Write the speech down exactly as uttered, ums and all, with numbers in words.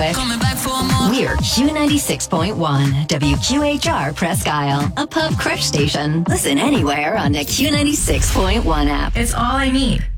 Brunswick. We're Q ninety-six point one, W Q H R Presque Isle, a pub crush station. Listen anywhere on the Q ninety-six point one app. It's all I need.